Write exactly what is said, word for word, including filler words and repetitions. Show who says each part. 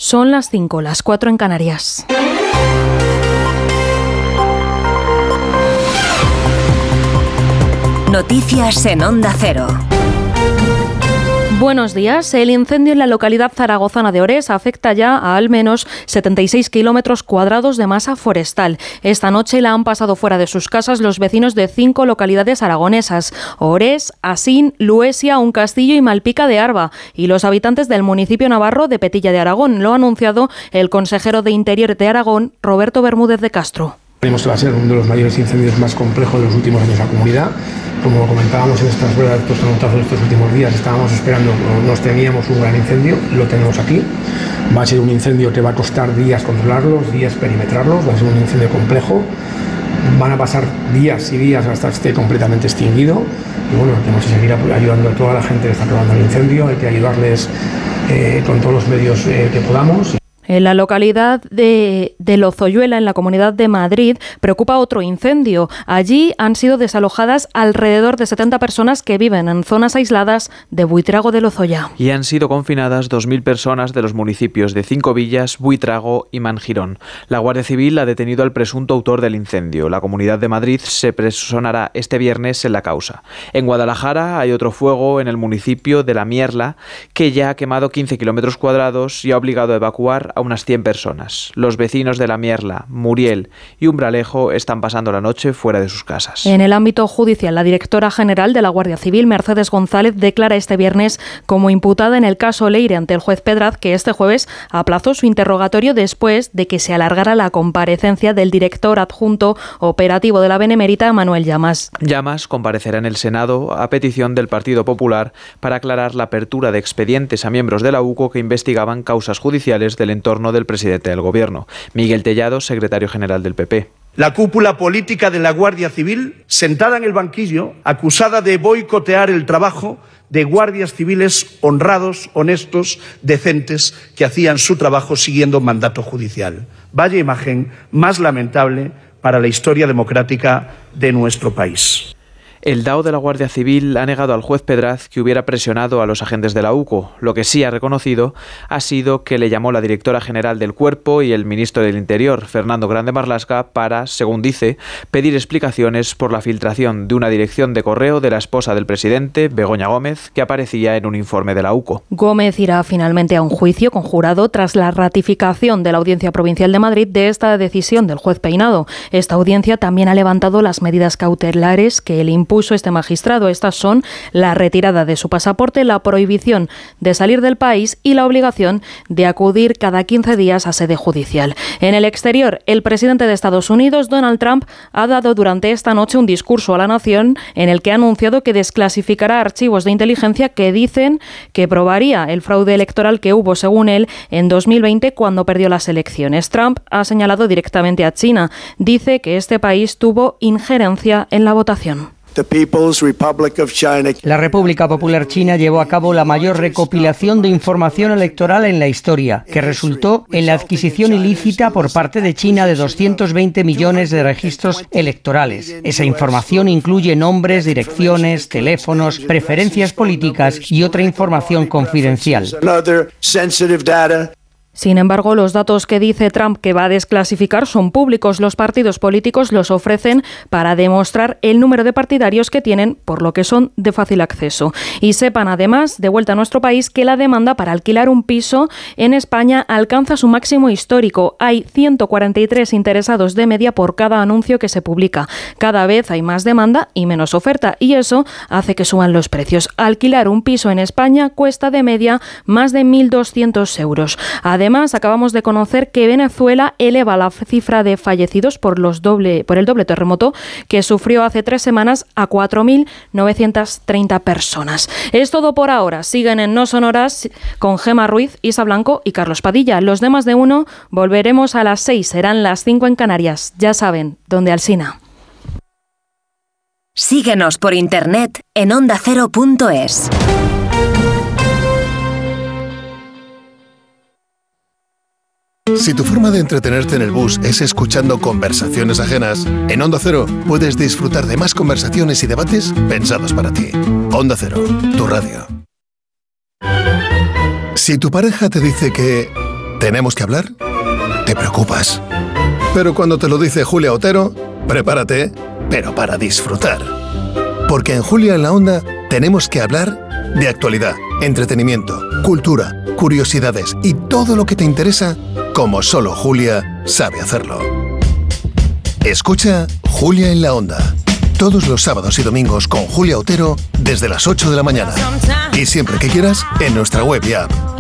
Speaker 1: Son las cinco, las cuatro en Canarias.
Speaker 2: Noticias en Onda Cero.
Speaker 1: Buenos días. El incendio en la localidad zaragozana de Orés afecta ya a al menos setenta y seis kilómetros cuadrados de masa forestal. Esta noche la han pasado fuera de sus casas los vecinos de cinco localidades aragonesas: Orés, Asín, Luesia, Uncastillo y Malpica de Arba, y los habitantes del municipio navarro de Petilla de Aragón. Lo ha anunciado el consejero de Interior de Aragón, Roberto Bermúdez de Castro.
Speaker 3: Creemos que va a ser uno de los mayores incendios más complejos de los últimos años en la comunidad. Como comentábamos en estas ruedas de estos anotazos estos últimos días, estábamos esperando, nos temíamos un gran incendio, lo tenemos aquí. Va a ser un incendio que va a costar días controlarlos, días perimetrarlos, va a ser un incendio complejo. Van a pasar días y días hasta que esté completamente extinguido. Y bueno, tenemos que seguir ayudando a toda la gente que está probando el incendio, hay que ayudarles eh, con todos los medios eh, que podamos.
Speaker 1: En la localidad de, de Lozoyuela, en la Comunidad de Madrid, preocupa otro incendio. Allí han sido desalojadas alrededor de setenta personas que viven en zonas aisladas de Buitrago de Lozoya.
Speaker 4: Y han sido confinadas dos mil personas de los municipios de Cinco Villas, Buitrago y Mangirón. La Guardia Civil ha detenido al presunto autor del incendio. La Comunidad de Madrid se personará este viernes en la causa. En Guadalajara hay otro fuego en el municipio de La Mierla, que ya ha quemado quince kilómetros cuadrados y ha obligado a evacuar a unas cien personas. Los vecinos de La Mierla, Muriel y Umbralejo están pasando la noche fuera de sus casas.
Speaker 1: En el ámbito judicial, la directora general de la Guardia Civil, Mercedes González, declara este viernes como imputada en el caso Leire ante el juez Pedraz, que este jueves aplazó su interrogatorio después de que se alargara la comparecencia del director adjunto operativo de la Benemérita, Manuel Llamas.
Speaker 4: Llamas comparecerá en el Senado a petición del Partido Popular para aclarar la apertura de expedientes a miembros de la U C O que investigaban causas judiciales del entorno del presidente del Gobierno. Miguel Tellado, secretario general del P P.
Speaker 5: La cúpula política de la Guardia Civil, sentada en el banquillo, acusada de boicotear el trabajo de guardias civiles honrados, honestos, decentes, que hacían su trabajo siguiendo mandato judicial. Vaya imagen más lamentable para la historia democrática de nuestro país.
Speaker 4: El D A O de la Guardia Civil ha negado al juez Pedraz que hubiera presionado a los agentes de la U C O. Lo que sí ha reconocido ha sido que le llamó la directora general del Cuerpo y el ministro del Interior, Fernando Grande Marlaska, para, según dice, pedir explicaciones por la filtración de una dirección de correo de la esposa del presidente, Begoña Gómez, que aparecía en un informe de la U C O.
Speaker 1: Gómez irá finalmente a un juicio conjurado tras la ratificación de la Audiencia Provincial de Madrid de esta decisión del juez Peinado. Esta audiencia también ha levantado las medidas cautelares que el impuso este magistrado. Estas son la retirada de su pasaporte, la prohibición de salir del país y la obligación de acudir cada quince días a sede judicial. En el exterior, el presidente de Estados Unidos, Donald Trump, ha dado durante esta noche un discurso a la nación en el que ha anunciado que desclasificará archivos de inteligencia que dicen que probaría el fraude electoral que hubo, según él, en dos mil veinte cuando perdió las elecciones. Trump ha señalado directamente a China. Dice que este país tuvo injerencia en la votación.
Speaker 6: La República Popular China llevó a cabo la mayor recopilación de información electoral en la historia, que resultó en la adquisición ilícita por parte de China de doscientos veinte millones de registros electorales. Esa información incluye nombres, direcciones, teléfonos, preferencias políticas y otra información confidencial.
Speaker 1: Sin embargo, los datos que dice Trump que va a desclasificar son públicos. Los partidos políticos los ofrecen para demostrar el número de partidarios que tienen, por lo que son de fácil acceso. Y sepan además, de vuelta a nuestro país, que la demanda para alquilar un piso en España alcanza su máximo histórico. Hay ciento cuarenta y tres interesados de media por cada anuncio que se publica. Cada vez hay más demanda y menos oferta, y eso hace que suban los precios. Alquilar un piso en España cuesta de media más de mil doscientos euros. Además, Además, acabamos de conocer que Venezuela eleva la cifra de fallecidos por, los doble, por el doble terremoto que sufrió hace tres semanas a cuatro mil novecientas treinta personas. Es todo por ahora. Siguen en No Sonoras con Gema Ruiz, Isa Blanco y Carlos Padilla. Los demás de uno volveremos a las seis. Serán las cinco en Canarias. Ya saben, donde Alsina.
Speaker 2: Síguenos por internet en onda cero punto es.
Speaker 7: Si tu forma de entretenerte en el bus es escuchando conversaciones ajenas, en Onda Cero puedes disfrutar de más conversaciones y debates pensados para ti. Onda Cero, tu radio. Si tu pareja te dice que ¿Tenemos que hablar? Te preocupas. Pero cuando te lo dice Julia Otero, prepárate, pero para disfrutar. Porque en Julia en la Onda tenemos que hablar de actualidad, entretenimiento, cultura, curiosidades y todo lo que te interesa, como solo Julia sabe hacerlo. Escucha Julia en la Onda, todos los sábados y domingos con Julia Otero desde las ocho de la mañana. Y siempre que quieras, en nuestra web y app.